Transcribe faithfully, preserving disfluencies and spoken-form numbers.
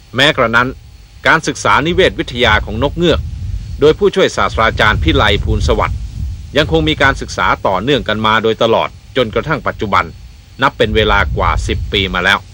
แม้กระนั้นการศึกษานิเวศวิทยาของนกเงือกโดยผู้ช่วยศาสตราจารย์พิไลภูลสวัสดิ์ยังคงมีการศึกษาต่อเนื่องกันมาโดยตลอดจนกระทั่งปัจจุบันนับเป็นเวลากว่าสิบปีมาแล้ว